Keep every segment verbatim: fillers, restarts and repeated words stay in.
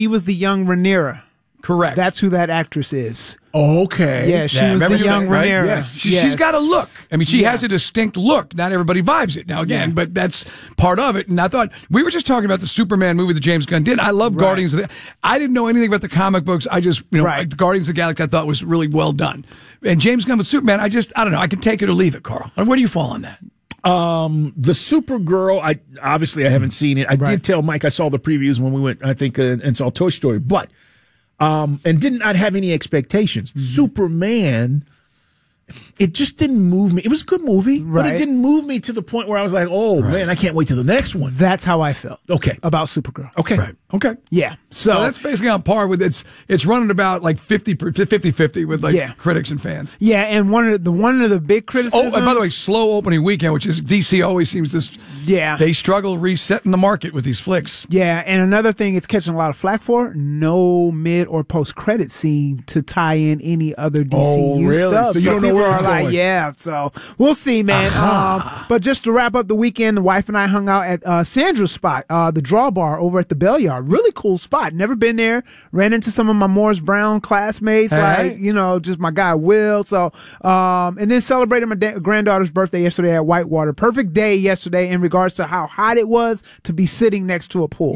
He was the young Rhaenyra. Correct. That's who that actress is. Okay. Yeah, she Yeah, was the remember young that, right? Rhaenyra. Yes. She, Yes. She's got a look. I mean, she Yeah. has a distinct look. Not everybody vibes it now again, Yeah. but that's part of it. And I thought we were just talking about the Superman movie that James Gunn did. I love Right. Guardians of the I didn't know anything about the comic books. I just, you know, Right. Guardians of the Galaxy I thought was really well done. And James Gunn with Superman, I just, I don't know. I can take it or leave it, Carl. Where do you fall on that? Um, the Supergirl, I obviously I haven't seen it. I Right. did tell Mike I saw the previews when we went, I think, uh, and saw Toy Story, but um, and did not have any expectations. Mm-hmm. Superman, it just didn't move me. It was a good movie, but Right. it didn't move me to the point where I was like, oh man, I can't wait to the next one. That's how I felt. Okay. About Supergirl. Okay. Right. Okay. Yeah. So, So that's basically on par with it's it's running about like fifty fifty with like Yeah. critics and fans. yeah, and one of the, the one of the big Oh, criticisms. and by the way, slow opening weekend, which is D C always seems to. Yeah. They struggle resetting the market with these flicks. Yeah, and another thing it's catching a lot of flack for, no mid or post credit scene to tie in any other D C U Oh, really? stuff. So you don't know people where are it's like, going. yeah, so we'll see, man. Um, but just to wrap up the weekend, the wife and I hung out at uh, Sandra's spot, uh, the Draw Bar over at the Bell Yard. Really cool spot. Never been there. Ran into some of my Morris Brown classmates, Hey. like, you know, just my guy Will. So, um, and then celebrated my da- granddaughter's birthday yesterday at Whitewater. Perfect day yesterday in regards to how hot it was to be sitting next to a pool.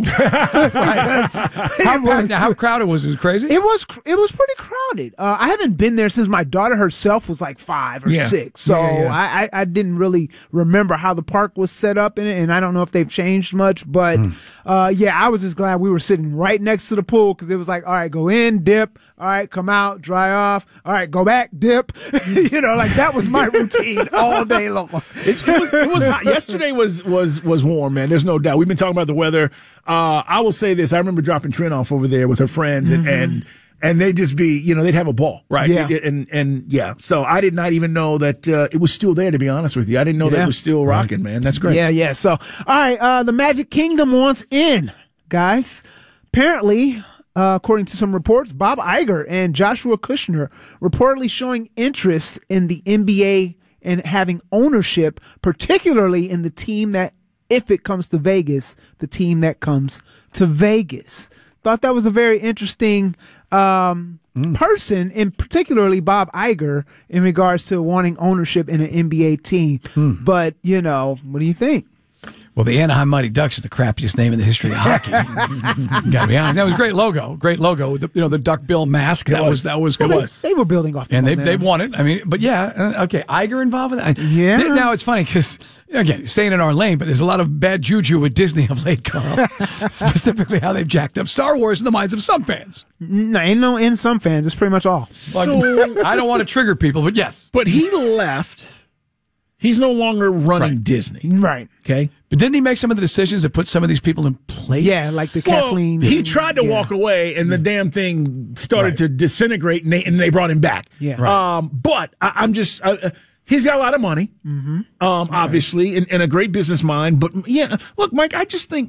How, It was- how crowded was it? Was it crazy? It was cr- it was pretty crowded. Uh, I haven't been there since my daughter herself was like five or Yeah. six, so Yeah, yeah. I, I I didn't really remember how the park was set up in it, and I don't know if they've changed much. But uh, yeah, I was just glad we were sitting right next to the pool because it was like, all right, go in, dip, all right, come out, dry off, all right, go back, dip. You know, like that was my routine all day long. It, it was, it was hot. Yesterday was was was warm, man. There's no doubt. We've been talking about the weather. Uh, I will say this: I remember dropping Trent off over there with her friends, and and and they'd just be, you know, they'd have a ball, right? Yeah. And and yeah. So I did not even know that uh, it was still there. To be honest with you, I didn't know that Yeah. it was still rocking, man. That's great. Yeah, yeah. So, all right, uh, the Magic Kingdom wants in, guys. Apparently, uh, according to some reports, Bob Iger and Joshua Kushner reportedly showing interest in the N B A and having ownership, particularly in the team that, if it comes to Vegas, the team that comes to Vegas. Thought that was a very interesting um, person, and particularly Bob Iger, in regards to wanting ownership in an N B A team. But, you know, what do you think? Well, the Anaheim Mighty Ducks is the crappiest name in the history of hockey. Gotta be honest. That was a great logo. Great logo. With the, you know, the duck bill mask. That was, that was, Well, it they, was. they were building off the And they've, momentum. they've won it. I mean, but yeah, uh, okay. Iger involved with that? Yeah. Th- Now it's funny because, again, staying in our lane, but there's a lot of bad juju with Disney of late, Carl. Specifically how they've jacked up Star Wars in the minds of some fans. No, ain't no in some fans. It's pretty much all. Like, I don't want to trigger people, but yes. But he left. He's no longer running Right. Disney. Right. Okay. But didn't he make some of the decisions that put some of these people in place? Yeah, like the Well, Kathleen. he tried to yeah. walk away, and the damn thing started Right. to disintegrate, and they, and they brought him back. Yeah. Right. Um, but I, I'm just, uh, uh, he's got a lot of money, mm-hmm. um, obviously, and, and a great business mind. But yeah, look, Mike, I just think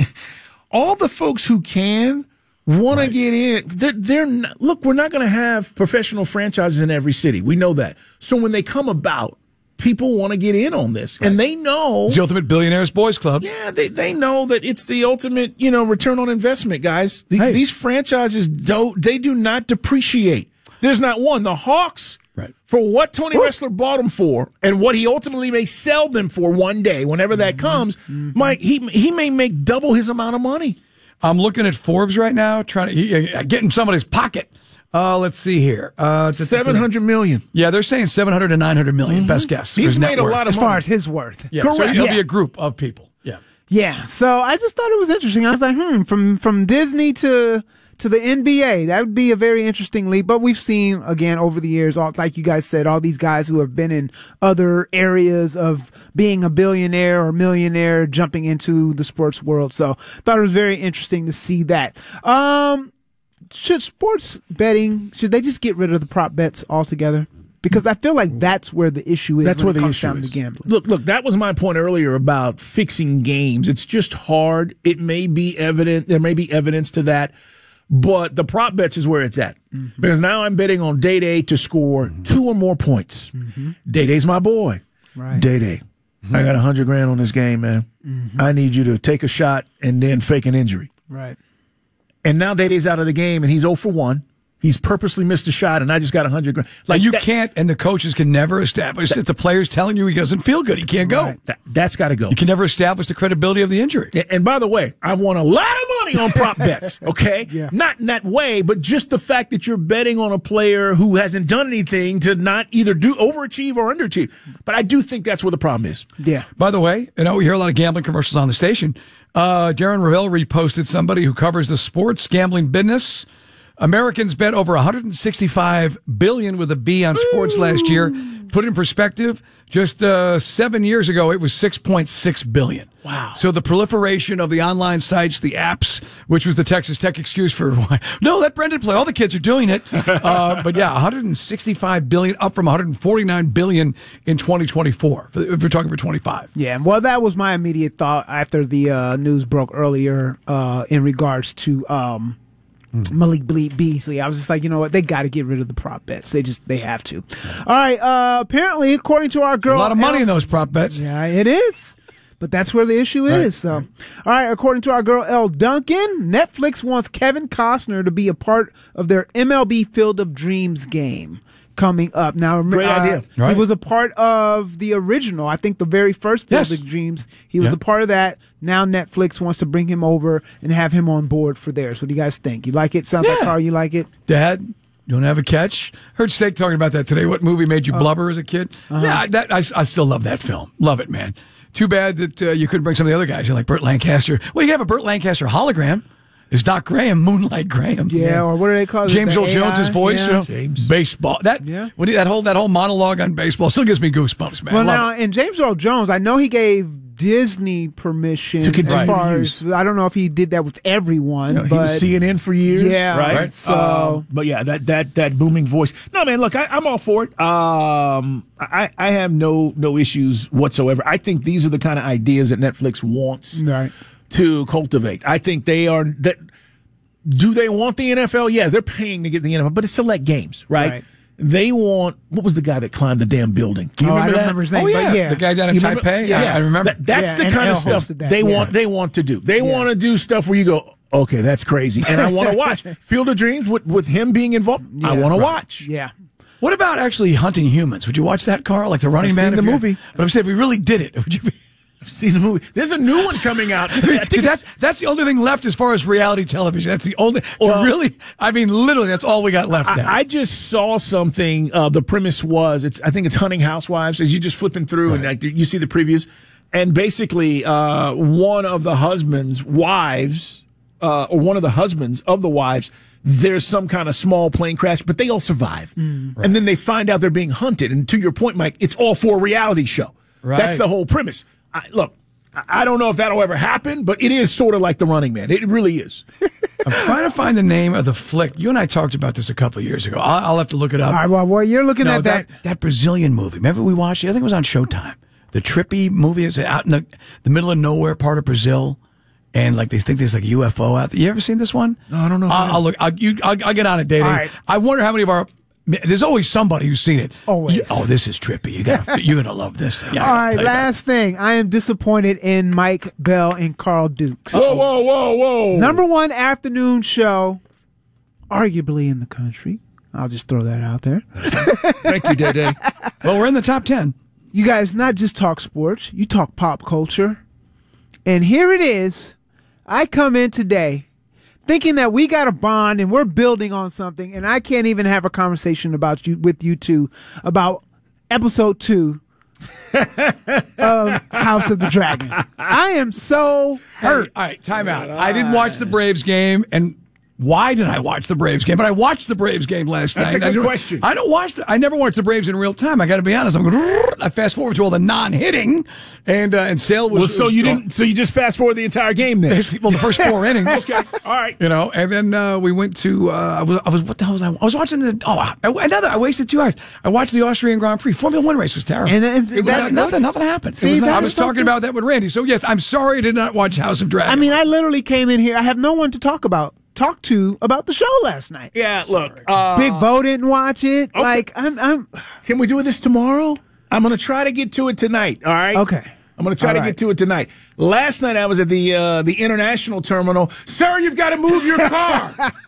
all the folks who can want Right. to get in. They're, they're not, look, we're not going to have professional franchises in every city. We know that. So when they come about, people want to get in on this, and they know It's the Ultimate Billionaires Boys Club. yeah, they, they know that it's the ultimate, you know, return on investment, guys. The, Hey. These franchises don't, they do not depreciate. There's not one. The Hawks, Right. for what Tony Wrestler bought them for and what he ultimately may sell them for one day, whenever that comes, Mike, he, he may make double his amount of money. I'm looking at Forbes right now, trying to he, uh, get in somebody's pocket. Uh, let's see here. Uh, seven hundred million. Yeah, they're saying seven hundred to nine hundred million. Best guess. He's His net made a worth. lot of as far money. as his worth. Yeah, so Correct. it'll Yeah. be a group of people. Yeah. Yeah. So I just thought it was interesting. I was like, hmm, from from Disney to to the N B A, that would be a very interesting leap. But we've seen again over the years, all, like you guys said, all these guys who have been in other areas of being a billionaire or millionaire jumping into the sports world. So thought it was very interesting to see that. Um, should sports betting, should they just get rid of the prop bets altogether? Because I feel like that's where the issue is. That's when where it the comes issue down is. to gambling. Look, look, that was my point earlier about fixing games. It's just hard. It may be evident. There may be evidence to that. But the prop bets is where it's at. Mm-hmm. Because now I'm betting on Day Day to score mm-hmm. two or more points. Mm-hmm. Day Day's my boy. Right. Day Day. Mm-hmm. I got a hundred grand on this game, man. Mm-hmm. I need you to take a shot and then fake an injury. Right. and now Day-Day's out of the game, and he's zero for one. He's purposely missed a shot, and I just got one hundred grand. Like and you that, can't, and the coaches can never establish that the player's telling you he doesn't feel good. He can't go. Right. That, that's got to go. You can never establish the credibility of the injury. And, and by the way, I've won a lot of money on prop bets, okay? Yeah. Not in that way, but just the fact that you're betting on a player who hasn't done anything to not either do overachieve or underachieve. But I do think that's where the problem is. Yeah. By the way, you know, we hear a lot of gambling commercials on the station. Uh, Darren Ravel reposted somebody who covers the sports gambling business. Americans bet over one hundred sixty-five billion dollars with a B on sports Ooh. last year. Put it in perspective, just uh, seven years ago, it was six point six billion dollars. Wow. So the proliferation of the online sites, the apps, which was the Texas Tech excuse for, no, let Brendan play. All the kids are doing it. Uh, but yeah, one hundred sixty-five billion dollars, up from one hundred forty-nine billion dollars in twenty twenty-four, if we're talking for twenty-five. Yeah, well, that was my immediate thought after the uh, news broke earlier uh, in regards to um, Malik Beasley. I was just like, you know what? They got to get rid of the prop bets. They just, they have to. All right. Uh, apparently, according to our girl, a lot of money El- in those prop bets. Yeah, it is. But that's where the issue Right. is. So, all right. According to our girl Elle Duncan, Netflix wants Kevin Costner to be a part of their M L B Field of Dreams game coming up. Now, Great uh, idea. Right. He was a part of the original. I think the very first Field Yes. of Dreams. He was Yeah. a part of that. Now Netflix wants to bring him over and have him on board for theirs. What do you guys think? You like it? Sounds like Yeah. Carl, you like it? Dad, you want to have a catch? Heard Steak talking about that today. What movie made you blubber as a kid? Uh-huh. Yeah, that, I, I still love that film. Love it, man. Too bad that uh, you couldn't bring some of the other guys in, like Burt Lancaster. Well, you can have a Burt Lancaster hologram. It's Doc Graham, Moonlight Graham. Yeah, or what do they call it? James The Earl A I? Jones's voice, Yeah. you know, James. baseball. That Yeah. when he, that whole that whole monologue on baseball still gives me goosebumps, man. Well, Love now, it. and James Earl Jones, I know he gave Disney permission To continue as to far use. as, I don't know if he did that with everyone, You know, he but was C N N for years, Yeah, right? right. So- Um, but yeah, that that that booming voice. No, man, look, I, I'm all for it. Um, I I have no no issues whatsoever. I think these are the kind of ideas that Netflix wants Right. to cultivate. I think they are that. Do they want the N F L? Yeah, they're paying to get the N F L, but it's select games, right? Right. They want, what was the guy that climbed the damn building? Do you Oh, I remember don't that? remember his name, Oh yeah. but yeah. the guy down in You Taipei. remember? Yeah, I remember. That- that's Yeah, the and kind of Elle stuff hosted that, they yeah. want. They want to do. They Yeah. want to do stuff where you go, okay, that's crazy, and I want to watch Field of Dreams with with him being involved. I Yeah, want to right. watch. Yeah. What about actually hunting humans? Would you watch that, Carl? Like the Running I've Man? seen if the you- movie. But I'm saying if we really did it, would you be? I've seen the movie. There's a new one coming out. I think Because that's it's- that's the only thing left as far as reality television. That's the only Well- really. I mean, literally, that's all we got left now. I, I just saw something. Uh, the premise was, it's. I think it's Hunting Housewives. As you just flipping through and like, you see the previews, and basically uh, one of the husbands' wives, uh, or one of the husbands of the wives, there's some kind of small plane crash, but they all survive, and then they find out they're being hunted. And to your point, Mike, it's all for a reality show. Right. That's the whole premise. I, look. I don't know if that'll ever happen, but it is sort of like The Running Man. It really is. I'm trying to find the name of the flick. You and I talked about this a couple of years ago. I'll, I'll have to look it up. All right, well, well you're looking No, at that. that that Brazilian movie. Remember we watched it? I think it was on Showtime. The trippy movie is out in the, the middle of nowhere part of Brazil, and like they think there's like a U F O out there. You ever seen this one? No, I don't know. I'll, I'll look. I'll, you, I'll, I'll get on it, Day Day. All right. I wonder how many of our. There's always somebody who's seen it. Always. You- oh, this is trippy. You got. You're gonna love this. Yeah, All I'll right, tell you about it. last thing. I am disappointed in Mike Bell and Carl Dukes. Whoa, whoa, whoa, whoa. Number one afternoon show, arguably in the country. I'll just throw that out there. Thank you, Day Day. Well, we're in the top ten. You guys not just talk sports, you talk pop culture. And here it is. I come in today thinking that we got a bond and we're building on something, and I can't even have a conversation about you with you two about episode two of House of the Dragon. I am so hurt. All right, time out. I didn't watch the Braves game, and why did I watch the Braves game? But I watched the Braves game last That's night. a good I don't- question. I don't watch. The, I never watched the Braves in real time. I got to be honest. I'm going. I fast forward to all the non-hitting, and uh, and Sale was. Well, so was- you didn't. So you just fast forward the entire game then. Basically, well, the first four innings. Okay, all right. You know, and then uh, we went to. Uh, I was. I was. What the hell was I? I was watching the. Oh, I, another. I wasted two hours. I watched the Austrian Grand Prix. Formula One race was terrible. And it's- it was that- not- nothing. Nothing happened. See, It was not- that I is was talking something- about that with Randy. So yes, I'm sorry I did not watch House of Dragon. I mean, I literally came in here. I have no one to talk about, talk to about the show last night. Yeah, look. Uh, Big Bo didn't watch it. okay. Like, I'm, I'm, Can we do this tomorrow? I'm going to try to get to it tonight. All right. Okay. I'm going to try All to right. get to it tonight. Last night I was at the uh, the international terminal. Sir, you've got to move your car.